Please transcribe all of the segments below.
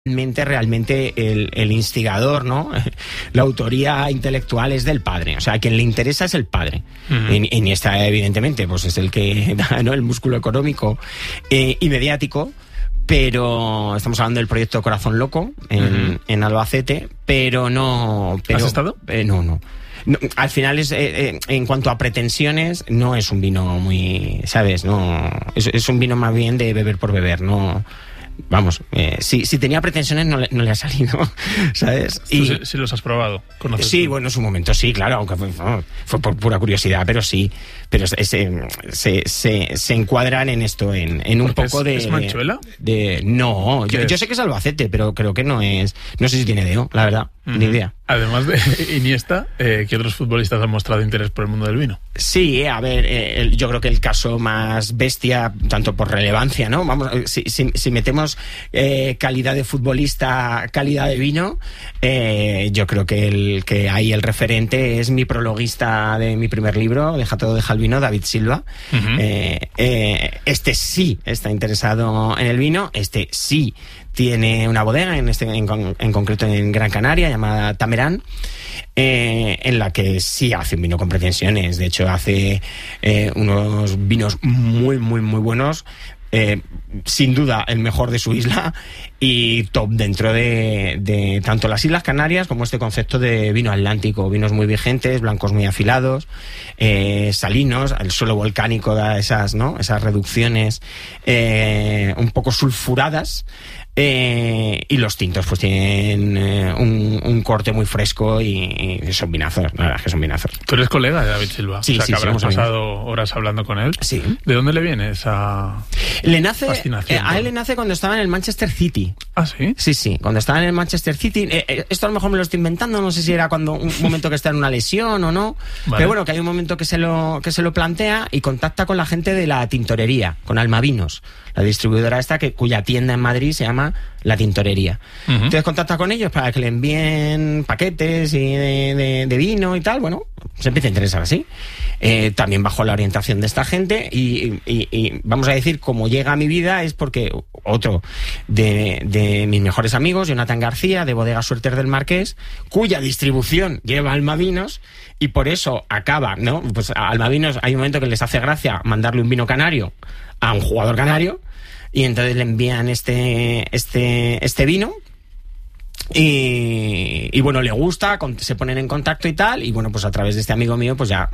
Realmente el instigador, ¿no? La autoría intelectual es del padre, o sea, a quien le interesa es el padre. Iniesta, evidentemente, pues es el que da, ¿no?, el músculo económico y mediático, pero estamos hablando del proyecto Corazón Loco en Albacete, pero no... ¿Has estado? No, al final en cuanto a pretensiones, no es un vino muy, ¿sabes? No, es un vino más bien de beber por beber, no... Vamos, si tenía pretensiones no le ha salido, ¿sabes? ¿Tú sí los has probado? Sí, bueno, en su momento sí, claro, aunque fue por pura curiosidad, pero sí. Pero se encuadran en esto, en un poco de... ¿Es Manchuela? No, yo sé que es Albacete, pero creo que no es... No sé si tiene DEO, la verdad, ni idea. Además de Iniesta, ¿qué otros futbolistas han mostrado interés por el mundo del vino? Sí, a ver, yo creo que el caso más bestia, tanto por relevancia, ¿no? Vamos, si metemos calidad de futbolista, calidad de vino, yo creo que ahí el referente es mi prologuista de mi primer libro, Deja todo, deja el vino, David Silva. Este sí está interesado en el vino, este sí tiene una bodega, en concreto en Gran Canaria, llamada Tamerán, en la que sí hace un vino con pretensiones. De hecho, hace unos vinos muy, muy, muy buenos. Sin duda el mejor de su isla y top dentro de tanto las Islas Canarias como este concepto de vino atlántico, vinos muy vigentes, blancos muy afilados, salinos, el suelo volcánico da esas reducciones un poco sulfuradas. Y los tintos pues tienen un corte muy fresco y son vinazos, la verdad es que son vinazos. ¿Tú eres colega de David Silva? Sí, o sea, sí, que habrás pasado amigos. Horas hablando con él. Sí. ¿De dónde le viene esa fascinación? A él le nace cuando estaba en el Manchester City. ¿Ah, sí? Sí, cuando estaba en el Manchester City. Esto a lo mejor me lo estoy inventando, no sé si era cuando un momento que está en una lesión o no. Vale. Pero bueno, que hay un momento que se lo plantea y contacta con la gente de la tintorería, con Almavinos, la distribuidora esta cuya tienda en Madrid se llama La Tintorería. Entonces contacta con ellos para que le envíen paquetes de vino y tal. Bueno, se empieza a interesar así. También bajo la orientación de esta gente y vamos a decir, como llega a mi vida es porque otro de mis mejores amigos, Jonathan García, de Bodega Suertes del Marqués, cuya distribución lleva Almavinos y por eso acaba, ¿no? Pues a Almavinos hay un momento que les hace gracia mandarle un vino canario a un jugador canario y entonces le envían este vino y bueno, le gusta, se ponen en contacto y tal, y bueno, pues a través de este amigo mío pues ya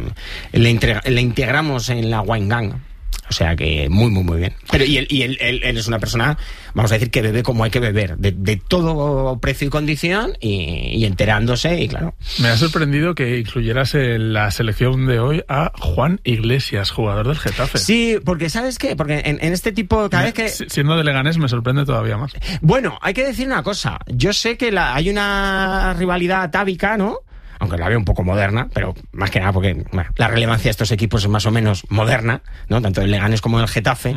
le integramos en la Wine Gang. O sea que muy, muy, muy bien. Pero él es una persona, vamos a decir, que bebe como hay que beber, de todo precio y condición, y enterándose, y claro. Me ha sorprendido que incluyeras en la selección de hoy a Juan Iglesias, jugador del Getafe. Sí, porque ¿sabes qué? Porque en este tipo, cada vez que... Siendo de Leganés me sorprende todavía más. Bueno, hay que decir una cosa. Yo sé que hay una rivalidad atávica, ¿no? Aunque la veo un poco moderna, pero más que nada porque la relevancia de estos equipos es más o menos moderna, ¿no? Tanto del Leganés como del Getafe.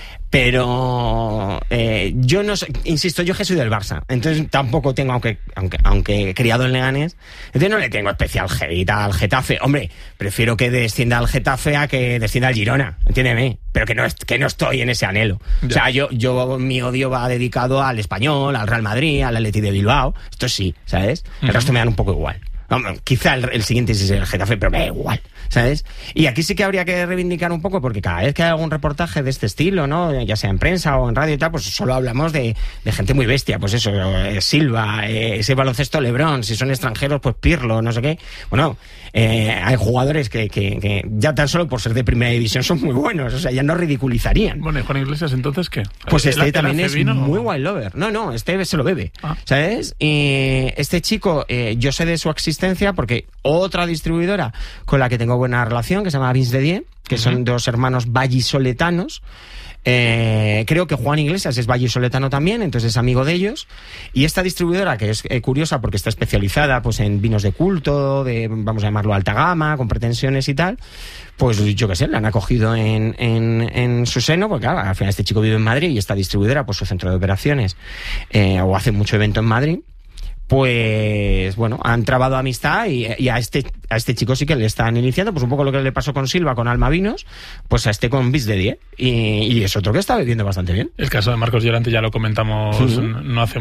Pero yo no sé, insisto, yo que soy del Barça, entonces tampoco tengo, aunque he criado en Leganés, entonces no le tengo especial jerita al Getafe. Hombre, prefiero que descienda al Getafe a que descienda al Girona, entiéndeme, pero que no estoy en ese anhelo. Ya. O sea, yo mi odio va dedicado al Español, al Real Madrid, al Atleti de Bilbao, esto sí, ¿sabes? El resto me dan un poco igual. Quizá el siguiente sí es el Getafe, pero me da igual, ¿sabes? Y aquí sí que habría que reivindicar un poco, porque cada vez que hay algún reportaje de este estilo, ¿no? Ya sea en prensa o en radio y tal, pues solo hablamos de gente muy bestia, pues eso, Silva, ese baloncesto LeBron, si son extranjeros, pues Pirlo, no sé qué. Bueno, hay jugadores que ya tan solo por ser de primera división son muy buenos, o sea, ya no ridiculizarían. Bueno, ¿y Juan Iglesias entonces qué? Pues también es muy wine lover. No, se lo bebe, ¿sabes? Y este chico, yo sé de su existencia porque otra distribuidora con la que tengo buena relación, que se llama Vince de Die, que son dos hermanos vallisoletanos. Creo que Juan Iglesias es vallisoletano también, entonces es amigo de ellos. Y esta distribuidora, que es curiosa porque está especializada pues en vinos de culto, vamos a llamarlo alta gama, con pretensiones y tal, pues yo qué sé, la han acogido en su seno, porque claro, al final este chico vive en Madrid y esta distribuidora, pues su centro de operaciones, o hace mucho evento en Madrid. pues bueno, han trabado amistad y a este chico sí que le están iniciando, pues un poco lo que le pasó con Silva, con Almavinos, pues a este con Bis de 10, y es otro que está viviendo bastante bien. El caso de Marcos Llorente ya lo comentamos no hace